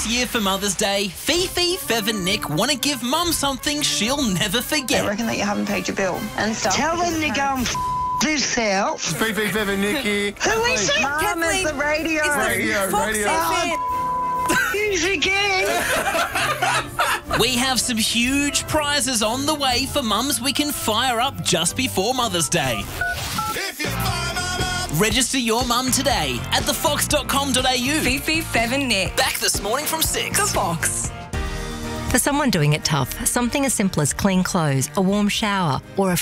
This year for Mother's Day, Fifi, Fev and Nick want to give Mum something she'll never forget. I reckon that you haven't paid your bill and stuff. Tell them to go and themselves. Fifi, Fev and Nicky. Who is it? Mum, it's the radio. Radio. Who's again? We have some huge prizes on the way for mums we can fire up just before Mother's Day. Register your mum today at thefox.com.au. Fifi, Fev and Nick. Back this morning from 6. The Fox. For someone doing it tough, something as simple as clean clothes, a warm shower, or a